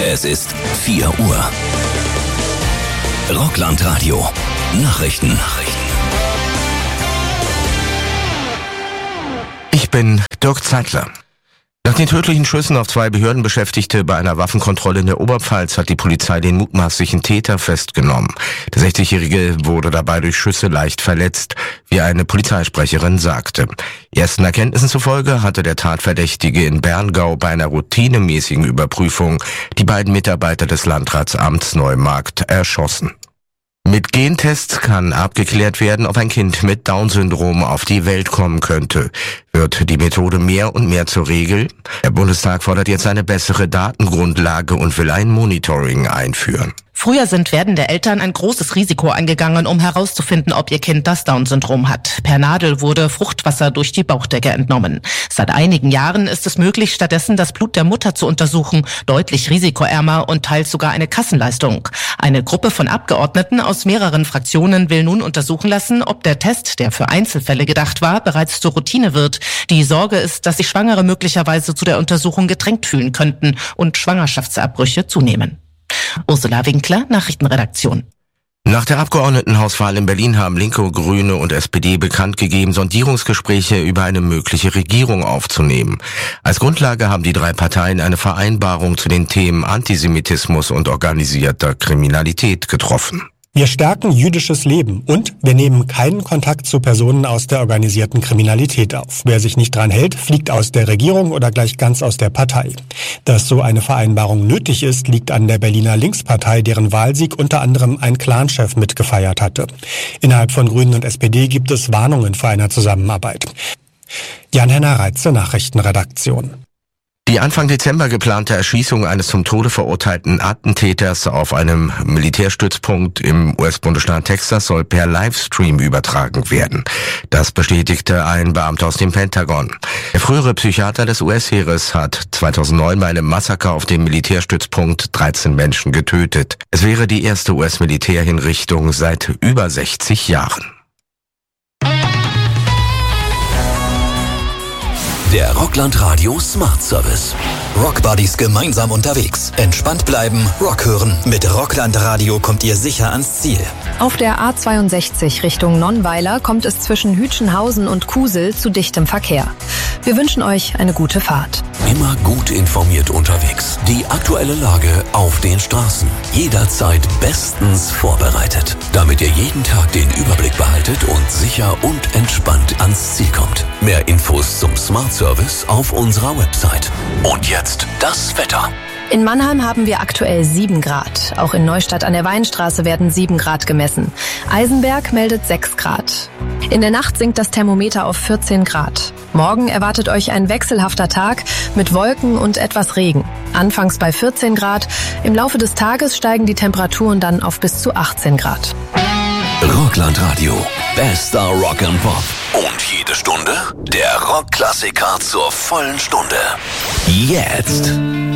Es ist 4 Uhr. Rockland-Radio. Nachrichten. Ich bin Dirk Zeitler. Nach den tödlichen Schüssen auf 2 Behördenbeschäftigte bei einer Waffenkontrolle in der Oberpfalz hat die Polizei den mutmaßlichen Täter festgenommen. Der 60-Jährige wurde dabei durch Schüsse leicht verletzt, wie eine Polizeisprecherin sagte. Ersten Erkenntnissen zufolge hatte der Tatverdächtige in Berngau bei einer routinemäßigen Überprüfung die beiden Mitarbeiter des Landratsamts Neumarkt erschossen. Mit Gentests kann abgeklärt werden, ob ein Kind mit Down-Syndrom auf die Welt kommen könnte. Wird die Methode mehr und mehr zur Regel? Der Bundestag fordert jetzt eine bessere Datengrundlage und will ein Monitoring einführen. Früher sind werdende Eltern ein großes Risiko eingegangen, um herauszufinden, ob ihr Kind das Down-Syndrom hat. Per Nadel wurde Fruchtwasser durch die Bauchdecke entnommen. Seit einigen Jahren ist es möglich, stattdessen das Blut der Mutter zu untersuchen, deutlich risikoärmer und teils sogar eine Kassenleistung. Eine Gruppe von Abgeordneten aus mehreren Fraktionen will nun untersuchen lassen, ob der Test, der für Einzelfälle gedacht war, bereits zur Routine wird. Die Sorge ist, dass sich Schwangere möglicherweise zu der Untersuchung gedrängt fühlen könnten und Schwangerschaftsabbrüche zunehmen. Ursula Winkler, Nachrichtenredaktion. Nach der Abgeordnetenhauswahl in Berlin haben Linke, Grüne und SPD bekannt gegeben, Sondierungsgespräche über eine mögliche Regierung aufzunehmen. Als Grundlage haben die 3 Parteien eine Vereinbarung zu den Themen Antisemitismus und organisierter Kriminalität getroffen. Wir stärken jüdisches Leben und wir nehmen keinen Kontakt zu Personen aus der organisierten Kriminalität auf. Wer sich nicht dran hält, fliegt aus der Regierung oder gleich ganz aus der Partei. Dass so eine Vereinbarung nötig ist, liegt an der Berliner Linkspartei, deren Wahlsieg unter anderem ein Clanchef mitgefeiert hatte. Innerhalb von Grünen und SPD gibt es Warnungen vor einer Zusammenarbeit. Jan-Henner Reitze, Nachrichtenredaktion. Die Anfang Dezember geplante Erschießung eines zum Tode verurteilten Attentäters auf einem Militärstützpunkt im US-Bundesstaat Texas soll per Livestream übertragen werden. Das bestätigte ein Beamter aus dem Pentagon. Der frühere Psychiater des US-Heeres hat 2009 bei einem Massaker auf dem Militärstützpunkt 13 Menschen getötet. Es wäre die erste US-Militärhinrichtung seit über 60 Jahren. Der Rockland-Radio Smart Service. Rockbuddies gemeinsam unterwegs. Entspannt bleiben, Rock hören. Mit Rockland-Radio kommt ihr sicher ans Ziel. Auf der A62 Richtung Nonnweiler kommt es zwischen Hütchenhausen und Kusel zu dichtem Verkehr. Wir wünschen euch eine gute Fahrt. Immer gut informiert unterwegs. Die aktuelle Lage auf den Straßen. Jederzeit bestens vorbereitet. Damit ihr jeden Tag den Überblick behaltet und sicher und entspannt ans Ziel kommt. Mehr Infos zum Smart Service auf unserer Website. Und jetzt das Wetter. In Mannheim haben wir aktuell 7 Grad. Auch in Neustadt an der Weinstraße werden 7 Grad gemessen. Eisenberg meldet 6 Grad. In der Nacht sinkt das Thermometer auf 14 Grad. Morgen erwartet euch ein wechselhafter Tag mit Wolken und etwas Regen. Anfangs bei 14 Grad. Im Laufe des Tages steigen die Temperaturen dann auf bis zu 18 Grad. Rockland-Radio. Bester Rock and Pop. Und jede Stunde der Rockklassiker zur vollen Stunde. Jetzt.